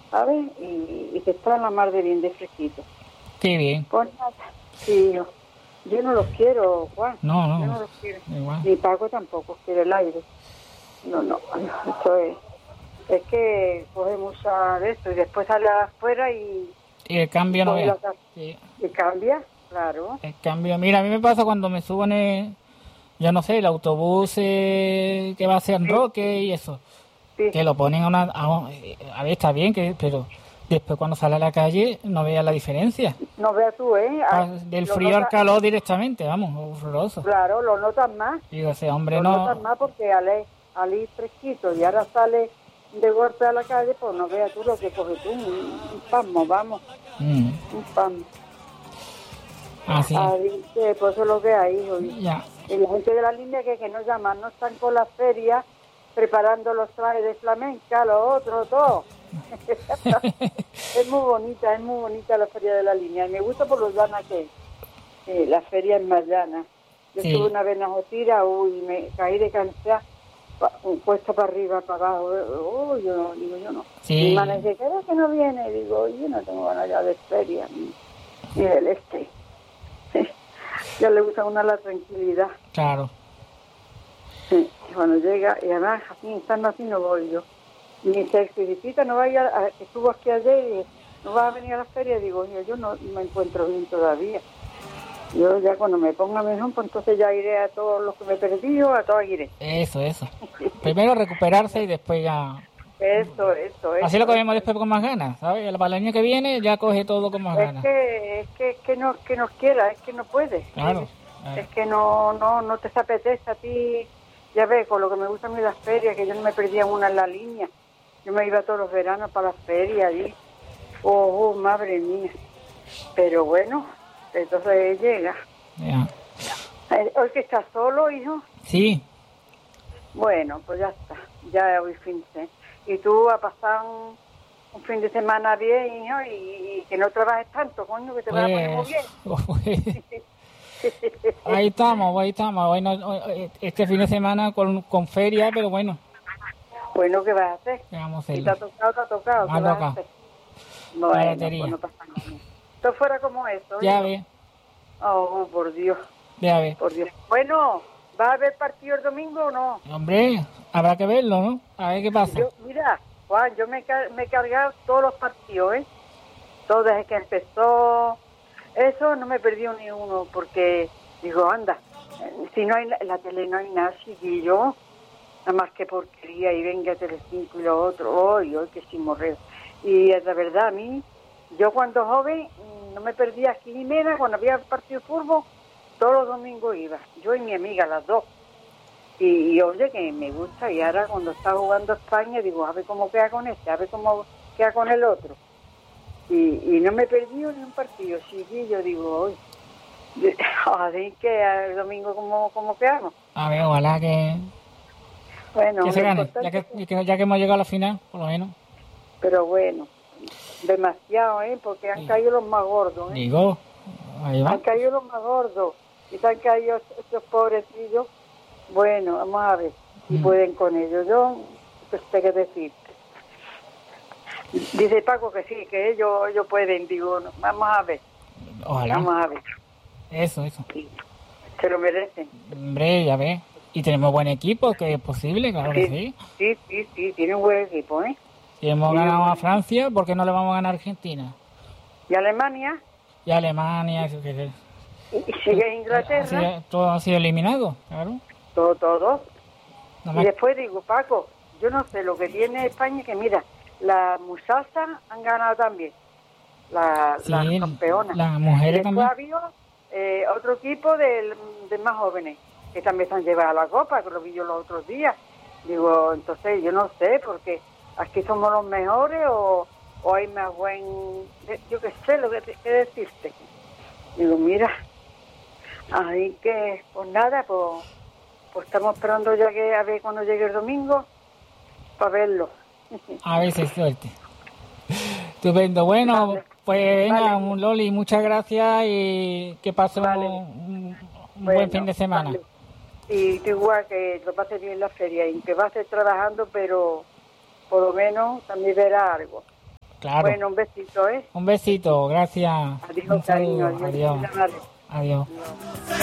¿sabes? Y que está en la mar de bien de fresquito. Qué bien. Pues nada, sí, yo no los quiero, Juan. No, Yo no, no los quiero. igual. Ni Paco tampoco quiere el aire. No, esto es que coge mucha de esto y después sale afuera y Y el cambio no coge vea. la casa Sí. y cambia, claro. El cambio, mira, a mí me pasa cuando me subo yo no sé, el autobús que va hacia Roque y eso, Sí, que lo ponen a ver, está bien, pero después cuando sale a la calle no veas la diferencia. no veas tú, ¿eh? Del Lo frío al notas, calor directamente, vamos, horroroso. claro, lo notas más. Digo, ese hombre Lo no... notas más porque al ir fresquito y ahora sale de golpe a la calle, pues no veas tú lo que coge tú. Un pasmo, vamos, Mm, un pasmo. así, Ahí, pues eso es lo que hay, hijo. ya. Y la gente de la línea que nos llaman, no están con la feria preparando los trajes de flamenca, lo otro, todo. Es muy bonita la feria de la línea. Y me gusta por los llana que la feria es más llana. Yo Sí. estuve una vez en la Jotira, me caí de cansada, puesta para arriba, para abajo. Yo no. Sí. Mi hermana dice, ¿qué es que no viene? Y digo, yo no tengo ganas ya de feria, ni del este. Ya le gusta a una la tranquilidad. Claro. Sí, cuando llega, y además, así, estando así, no voy yo. Y me dice, Felicita, no vaya, estuvo aquí ayer y no vas a venir a la feria. Digo, yo no me encuentro bien todavía. Yo ya cuando me ponga mejor, pues entonces ya iré a todos los que me he perdido, a todos iré. Eso. Primero recuperarse y después ya... Eso. Así lo cogemos después con más ganas, ¿sabes? Para el año que viene ya coge todo con más ganas. Es que nos quiera, es que no puede. Claro. Es que no te apetece a ti. Ya ves, con lo que me gusta a mí las ferias, que yo no me perdía una en la línea. Yo me iba todos los veranos para las ferias allí. Madre mía. Pero bueno, entonces llega. Ya. Hoy que estás solo, hijo. Sí, Bueno, pues ya está. Ya hoy fin de. Y tú a pasar un fin de semana bien, hijo, y que no trabajes tanto, coño, que te vas a poner muy bien. ahí estamos. Bueno, este fin de semana con feria, pero bueno, Bueno, ¿qué vas a hacer? ¿qué vamos a Si hacer? te ha tocado, Me ¿qué ha vas a tocado. hacer? La Bueno, lotería. pues no pasa nada. Esto fuera como eso, Ya hijo. ve, Oh, por Dios, ya ve. por Dios. Bueno, ¿vas a ver partido el domingo o no? Hombre, habrá que verlo, ¿no? A ver qué pasa. Mira, Juan, yo me he cargado todos los partidos, ¿eh? Todo desde que empezó. Eso no me he perdido ni uno, porque digo, anda, si no hay en la tele no hay nada, chiquillo, nada más que porquería, y venga Telecinco y lo otro, hoy que sin morrer. Y es de verdad, a mí, yo cuando joven, no me perdía aquí ni mera, cuando había partido de fútbol, todos los domingos iba, yo y mi amiga, las dos. Y oye, que me gusta, y ahora cuando está jugando España, digo, a ver cómo queda con este, a ver cómo queda con el otro. Y no me he perdido ni un partido, chiquillo, digo, hoy. A ver que el domingo cómo quedamos. A ver, ojalá que Bueno, se lo gane. importante Ya que hemos llegado a la final, por lo menos. pero bueno, demasiado, porque han caído los más gordos, Digo, ahí va. Han caído los más gordos. Y se han caído estos pobrecillos. Bueno, vamos a ver si pueden con ellos. Yo, pues, sé qué decirte. Dice Paco que sí, que ellos pueden. Digo, no, vamos a ver. Ojalá. Vamos a ver. Eso. Sí, se lo merecen. Hombre, ya ves. Y tenemos buen equipo, que es posible, claro que sí. Sí, tiene un buen equipo, ¿eh? Si hemos ganado a Francia, ¿por qué no le vamos a ganar a Argentina? ¿Y Alemania? Y a Alemania, eso que ¿Y sigue Inglaterra? todo ha sido eliminado, claro. Todo. Nada Y más. después digo, Paco, yo no sé lo que tiene España, que mira, las musasas han ganado también, las campeonas. Las mujeres Después también. había otro equipo de más jóvenes, que también se han llevado a la copa, que lo vi yo los otros días. Digo, entonces yo no sé, porque aquí somos los mejores o hay más buen... Yo qué sé lo que decirte. Digo, mira, ahí que, pues nada, pues estamos esperando ya que a ver cuando llegue el domingo para verlo. A ver si es suerte. Estupendo. Bueno, Vale. pues venga, Vale. Loli, muchas gracias y que pase Vale. un buen fin de semana. Vale. Y tú igual que lo pases bien la feria y que vas a estar trabajando, pero por lo menos también verás algo. Claro. Bueno, un besito, ¿eh? Un besito, gracias. Adiós, Un saludo, cariño. Adiós. adiós. Adiós.